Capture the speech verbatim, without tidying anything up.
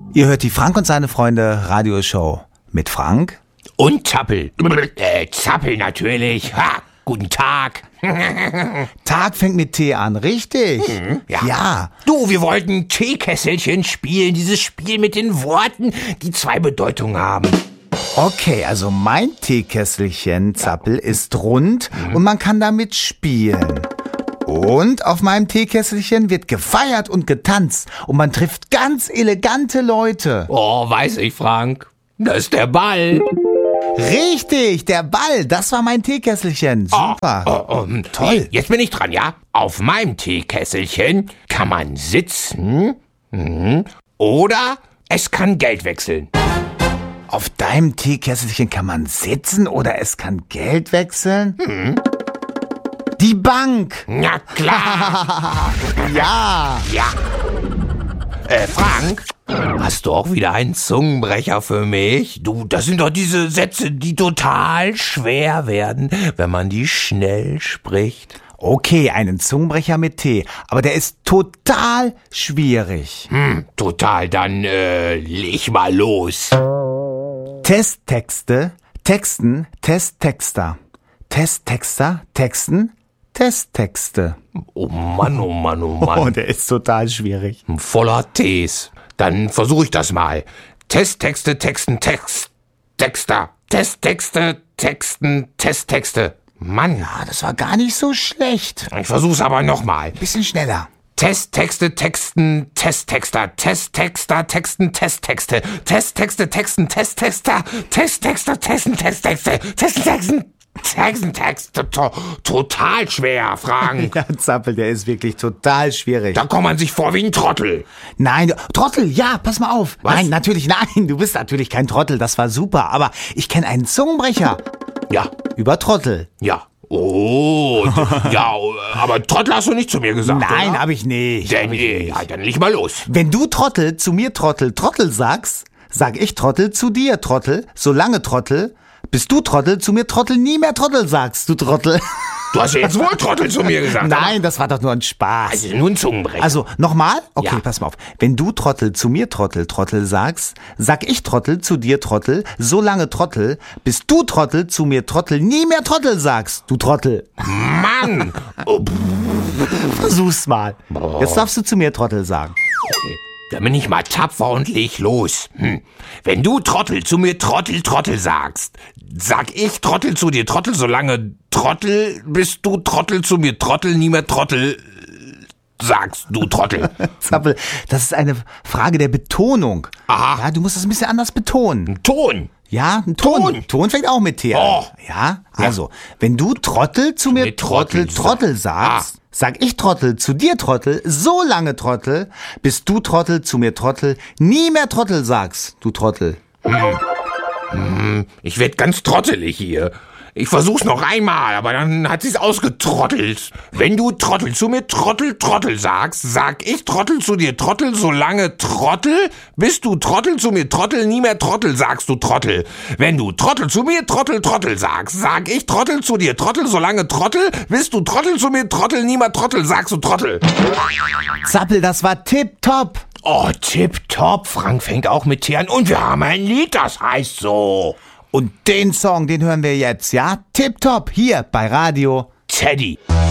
Ihr hört die Frank und seine Freunde Radioshow mit Frank und Zappel. Äh, Zappel natürlich. Ha, guten Tag. Tag fängt mit T an, richtig? Mhm, ja. ja. Du, wir wollten Teekesselchen spielen, dieses Spiel mit den Worten, die zwei Bedeutungen haben. Okay, also mein Teekesselchen, Zappel, ist rund mhm. und man kann damit spielen. Und auf meinem Teekesselchen wird gefeiert und getanzt und man trifft ganz elegante Leute. Oh, weiß ich, Frank. Das ist der Ball. Richtig, der Ball, das war mein Teekesselchen. Super. Oh, oh, oh, toll. Jetzt bin ich dran, ja? Auf meinem Teekesselchen kann man sitzen mhm. oder es kann Geld wechseln. Auf deinem Teekesselchen kann man sitzen oder es kann Geld wechseln? Mhm. Die Bank. Na klar. ja. Ja. Äh, Frank, hast du auch wieder einen Zungenbrecher für mich? Du, das sind doch diese Sätze, die total schwer werden, wenn man die schnell spricht. Okay, einen Zungenbrecher mit T, aber der ist total schwierig. Hm, total, dann äh, leg mal los. Testtexte, Texten, Testtexter. Testtexter, Texten, Testtexte. Oh Mann, oh Mann, oh Mann. Oh, der ist total schwierig. Voller Ts. Dann versuche ich das mal. Testtexte, Texten, Text, Texter. Testtexte, Texten, Testtexte. Mann. Ja, das war gar nicht so schlecht. Ich versuch's aber nochmal. Bisschen schneller. Testtexte, Texten, Testtexter, Testtexter, Texten, Testtexte, Testtexte, Texten, Testtexter, Testtexter, Texten, Testtexte, Texten, Texten, Texten, Texte, total schwer, Frank. Ja, Zappel, der ist wirklich total schwierig. Da kommt man sich vor wie ein Trottel. Nein, Trottel, ja, pass mal auf. Was? Nein, natürlich, nein, du bist natürlich kein Trottel, das war super, aber ich kenne einen Zungenbrecher. Ja. Über Trottel. Ja. Oh, ja, aber Trottel hast du nicht zu mir gesagt, Nein, oder? hab ich nicht. Dann, hab ich äh, nicht. ja, dann leg mal los. Wenn du Trottel zu mir Trottel Trottel sagst, sag ich Trottel zu dir Trottel, solange Trottel, bis du Trottel zu mir Trottel nie mehr Trottel sagst, du Trottel. Du hast ja jetzt wohl Trottel zu mir gesagt. Nein, das war doch nur ein Spaß. Also nur ein Zungenbrecher. Also, nochmal? Okay, Ja. pass mal auf. Wenn du Trottel zu mir Trottel Trottel sagst, sag ich Trottel zu dir Trottel, solange Trottel, bis du Trottel zu mir Trottel nie mehr Trottel sagst, du Trottel. Mann! Oh, Versuch's mal. Jetzt darfst du zu mir Trottel sagen. okay. Dann bin ich mal tapfer und leg los. Hm. Wenn du Trottel zu mir Trottel Trottel sagst, sag ich Trottel zu dir Trottel, solange Trottel, bis du Trottel zu mir Trottel nie mehr Trottel sagst, du Trottel. Zappel, das ist eine Frage der Betonung. Aha. Ja, du musst das ein bisschen anders betonen. Ton. Ja, ein Ton. Ton. Ton fängt auch mit T an. Oh. Ja, also, wenn du Trottel zu mir mir Trottel Trottel Trottel sag- sagst, sag ich Trottel zu dir Trottel, so lange Trottel, bis du Trottel zu mir Trottel nie mehr Trottel sagst, du Trottel. Ich werd ganz trottelig hier. Ich versuch's noch einmal, aber dann hat sie's ausgetrottelt. Wenn du Trottel zu mir Trottel Trottel sagst, sag ich Trottel zu dir Trottel, solange Trottel, bis du Trottel zu mir Trottel nie mehr Trottel sagst, du Trottel. Wenn du Trottel zu mir Trottel Trottel sagst, sag ich Trottel zu dir Trottel, solange Trottel, bis du Trottel zu mir Trottel nie mehr Trottel sagst, du Trottel. Zappel, das war tipptopp. Oh, tipptopp, Frank fängt auch mit T an und wir haben ein Lied, das heißt so. Und den Song, den hören wir jetzt, ja? Tipptopp, hier bei Radio Teddy.